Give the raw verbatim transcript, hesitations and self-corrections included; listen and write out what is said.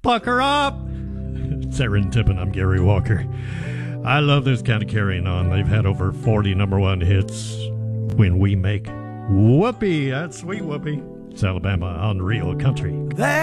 Pucker up! Saren Tippin, I'm Gary Walker. I love this kind of carrying on. They've had over forty number one hits. When we make Whoopee, that's Sweet Whoopee. It's Alabama on Real Country. There